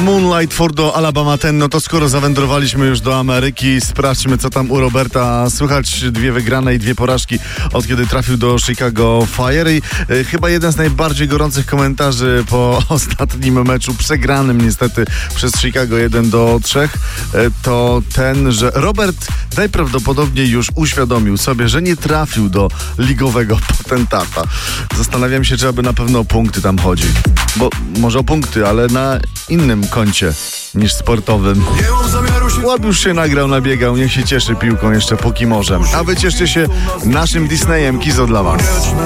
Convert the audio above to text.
Moonlight for do Alabama Ten. No to skoro zawędrowaliśmy już do Ameryki, sprawdźmy, co tam u Roberta słychać. 2 wygrane i 2 porażki od kiedy trafił do Chicago Fire. I chyba jeden z najbardziej gorących komentarzy po ostatnim meczu, przegranym niestety przez Chicago 1-3, to ten, że Robert najprawdopodobniej już uświadomił sobie, że nie trafił do ligowego potentata. Zastanawiam się, czy aby na pewno o punkty tam chodzi. Bo może o punkty, ale na innym koncie niż sportowym. Łap już się nagrał, nabiegał, niech się cieszy piłką jeszcze póki może. A wy cieszcie się naszym Disneyem. Kizo dla was.